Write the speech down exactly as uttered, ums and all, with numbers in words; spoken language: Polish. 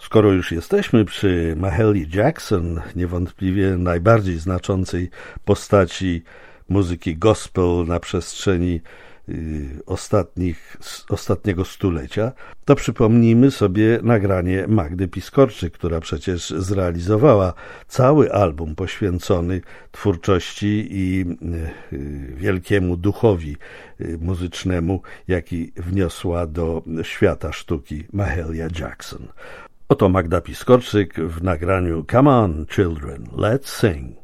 Skoro już jesteśmy przy Mahalia Jackson, niewątpliwie najbardziej znaczącej postaci muzyki gospel na przestrzeni ostatnich, ostatniego stulecia, to przypomnijmy sobie nagranie Magdy Piskorczyk, która przecież zrealizowała cały album poświęcony twórczości i wielkiemu duchowi muzycznemu, jaki wniosła do świata sztuki Mahalia Jackson. Oto Magda Piskorczyk w nagraniu Come on, children, let's sing.